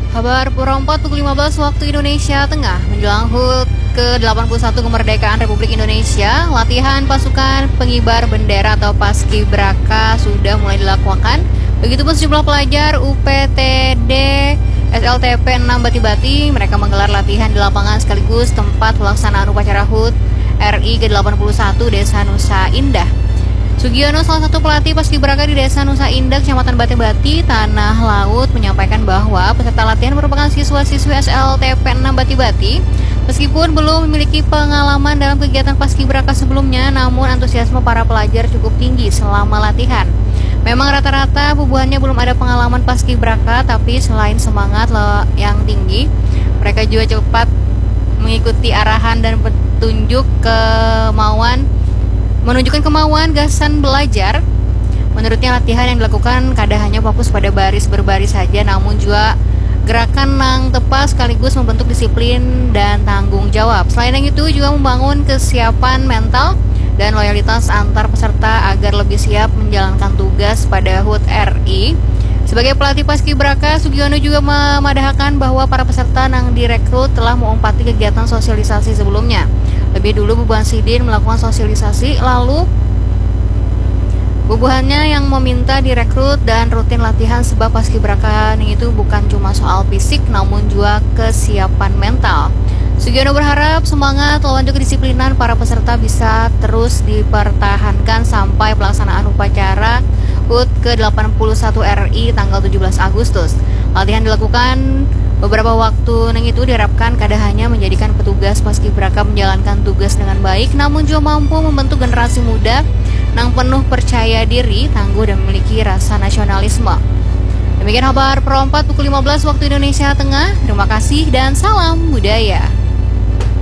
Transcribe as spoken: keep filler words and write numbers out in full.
Kabar Perempat pukul lima belas waktu Indonesia Tengah menjelang H U T ke delapan puluh satu kemerdekaan Republik Indonesia, latihan pasukan pengibar bendera atau Paskibraka sudah mulai dilakukan. Begitupun sejumlah pelajar U P T D S L T P enam Bati-Bati, mereka menggelar latihan di lapangan sekaligus tempat pelaksanaan upacara H U T R I ke delapan puluh satu Desa Nusa Indah. Sugiono, salah satu pelatih Paskibraka di Desa Nusa Indah, Kecamatan Bati-Bati, Tanah Laut, menyampaikan bahwa peserta latihan merupakan siswa-siswi S L T P enam Bati-Bati. Meskipun belum memiliki pengalaman dalam kegiatan Paskibraka sebelumnya, namun antusiasme para pelajar cukup tinggi selama latihan. Memang rata-rata bubuhannya belum ada pengalaman Paskibraka, tapi selain semangat yang tinggi, mereka juga cepat mengikuti arahan dan petunjuk kemauan menunjukkan kemauan gasan belajar. Menurutnya latihan yang dilakukan kada hanya fokus pada baris berbaris saja, namun juga gerakan nang tepat sekaligus membentuk disiplin dan tanggung jawab. Selain itu juga membangun kesiapan mental dan loyalitas antar peserta agar lebih siap menjalankan tugas pada H U T R I. Sebagai pelatih Paskibraka, Sugiono juga memadahkan bahwa para peserta yang direkrut telah mengumpati kegiatan sosialisasi sebelumnya. Lebih dulu Bubuhan Sidin melakukan sosialisasi, lalu bubuhannya yang meminta direkrut dan rutin latihan, sebab Paskibraka itu bukan cuma soal fisik namun juga kesiapan mental. Sugiono berharap semangat lawan juga kedisiplinan para peserta bisa terus dipertahankan sampai pelaksanaan upacara H U T ke delapan puluh satu R I tanggal tujuh belas Agustus. Latihan dilakukan beberapa waktu neng itu diharapkan kada hanya menjadikan petugas Paskibraka menjalankan tugas dengan baik, namun juga mampu membentuk generasi muda yang penuh percaya diri, tangguh dan memiliki rasa nasionalisme. Demikian kabar Perempat pukul lima belas waktu Indonesia Tengah. Terima kasih dan salam budaya.